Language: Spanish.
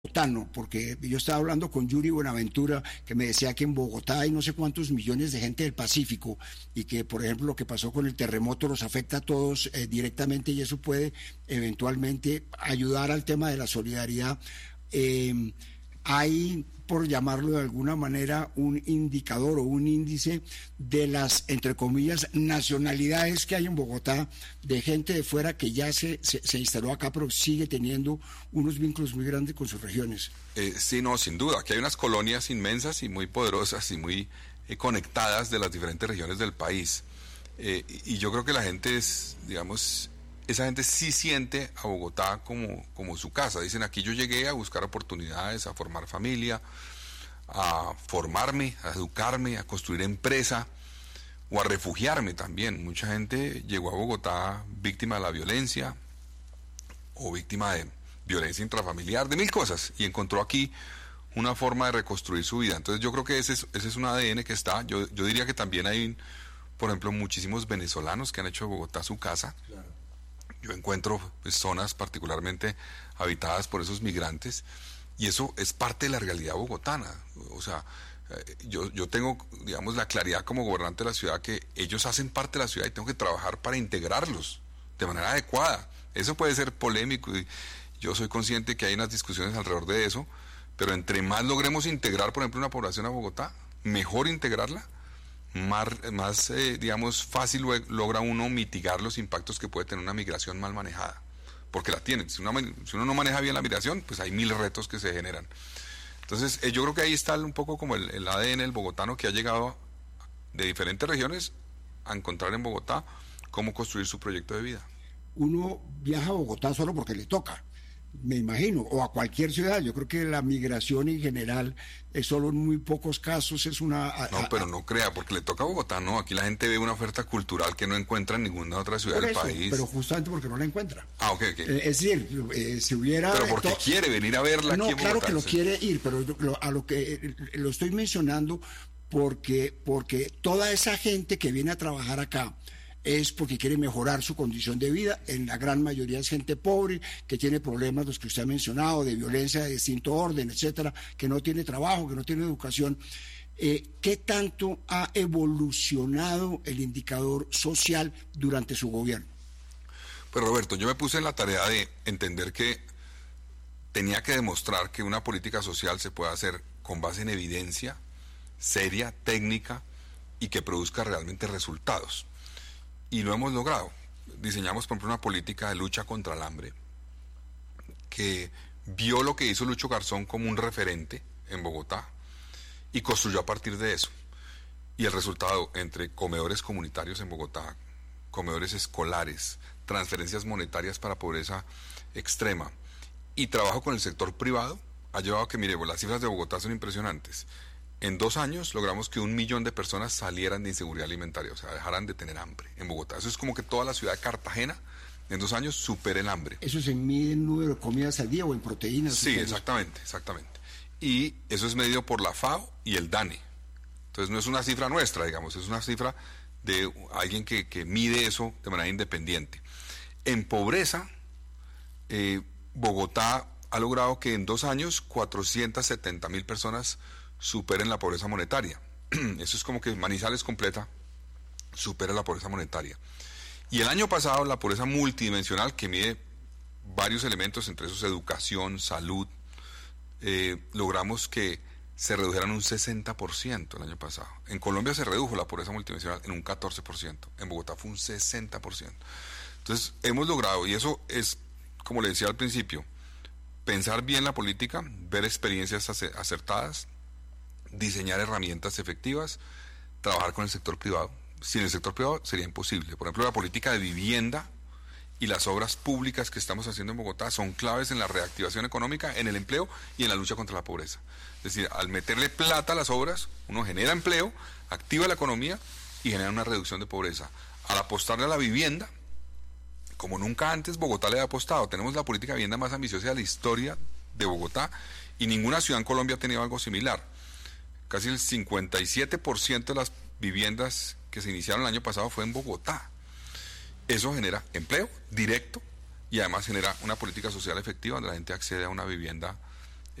bogotano, porque yo estaba hablando con Yuri Buenaventura, que me decía que en Bogotá hay no sé cuántos millones de gente del Pacífico y que, por ejemplo, lo que pasó con el terremoto los afecta a todos directamente y eso puede eventualmente ayudar al tema de la solidaridad. Hay, por llamarlo de alguna manera, un indicador o un índice de las, entre comillas, nacionalidades que hay en Bogotá, de gente de fuera que ya se instaló acá, pero sigue teniendo unos vínculos muy grandes con sus regiones. Sí, no, sin duda. Aquí hay unas colonias inmensas y muy poderosas y muy conectadas de las diferentes regiones del país. Y yo creo que la gente es, digamos, esa gente sí siente a Bogotá como su casa. Dicen, aquí yo llegué a buscar oportunidades, a formar familia, a formarme, a educarme, a construir empresa o a refugiarme también. Mucha gente llegó a Bogotá víctima de la violencia o víctima de violencia intrafamiliar, de mil cosas, y encontró aquí una forma de reconstruir su vida. Entonces yo creo que ese es un ADN que está. Yo diría que también hay, por ejemplo, muchísimos venezolanos que han hecho de Bogotá su casa. Claro. Yo encuentro zonas particularmente habitadas por esos migrantes y eso es parte de la realidad bogotana. O sea, yo tengo, digamos, la claridad como gobernante de la ciudad que ellos hacen parte de la ciudad y tengo que trabajar para integrarlos de manera adecuada. Eso puede ser polémico y yo soy consciente que hay unas discusiones alrededor de eso, pero entre más logremos integrar, por ejemplo, una población a Bogotá, mejor integrarla, más digamos, fácil logra uno mitigar los impactos que puede tener una migración mal manejada, porque la tiene. Si uno no maneja bien la migración, pues hay mil retos que se generan. Entonces, yo creo que ahí está un poco como el ADN del bogotano que ha llegado de diferentes regiones a encontrar en Bogotá cómo construir su proyecto de vida. Uno viaja a Bogotá solo porque le toca, me imagino, o a cualquier ciudad. Yo creo que la migración en general, solo en muy pocos casos es una... No, pero no crea, porque le toca a Bogotá, no. Aquí la gente ve una oferta cultural que no encuentra en ninguna otra ciudad del país. Pero justamente porque no la encuentra. Ah, ok. Es decir, si hubiera... Pero porque quiere venir a verla aquí en Bogotá. No, claro que lo quiere ir, pero a lo que lo estoy mencionando porque toda esa gente que viene a trabajar acá es porque quiere mejorar su condición de vida. En la gran mayoría es gente pobre, que tiene problemas, los que usted ha mencionado, de violencia de distinto orden, etcétera, que no tiene trabajo, que no tiene educación. ¿Qué tanto ha evolucionado el indicador social durante su gobierno? Pues Roberto, yo me puse en la tarea de entender que tenía que demostrar que una política social se puede hacer con base en evidencia, seria, técnica, y que produzca realmente resultados. Y lo hemos logrado. Diseñamos, por ejemplo, una política de lucha contra el hambre que vio lo que hizo Lucho Garzón como un referente en Bogotá y construyó a partir de eso. Y el resultado, entre comedores comunitarios en Bogotá, comedores escolares, transferencias monetarias para pobreza extrema y trabajo con el sector privado, ha llevado a que, mire, las cifras de Bogotá son impresionantes. En 2 años logramos que 1 millón de personas salieran de inseguridad alimentaria, o sea, dejaran de tener hambre en Bogotá. Eso es como que toda la ciudad de Cartagena en 2 años supere el hambre. ¿Eso se mide en número de comidas al día o en proteínas? Sí, exactamente. Y eso es medido por la FAO y el DANE. Entonces no es una cifra nuestra, digamos, es una cifra de alguien que mide eso de manera independiente. En pobreza, Bogotá ha logrado que en 2 años 470.000 personas superen la pobreza monetaria. Eso es como que Manizales completa supera la pobreza monetaria. Y el año pasado la pobreza multidimensional, que mide varios elementos, entre esos educación, salud, logramos que se redujeran un 60% el año pasado. En Colombia se redujo la pobreza multidimensional en un 14%, en Bogotá fue un 60%. Entonces hemos logrado, y eso es, como le decía al principio, pensar bien la política, ver experiencias acertadas, diseñar herramientas efectivas, trabajar con el sector privado. Sin el sector privado sería imposible. Por ejemplo, la política de vivienda y las obras públicas que estamos haciendo en Bogotá son claves en la reactivación económica, en el empleo y en la lucha contra la pobreza. Es decir, al meterle plata a las obras, uno genera empleo, activa la economía y genera una reducción de pobreza. Al apostarle a la vivienda, como nunca antes Bogotá le ha apostado, tenemos la política de vivienda más ambiciosa de la historia de Bogotá y ninguna ciudad en Colombia ha tenido algo similar. Casi el 57% de las viviendas que se iniciaron el año pasado fue en Bogotá. Eso genera empleo directo y además genera una política social efectiva donde la gente accede a una vivienda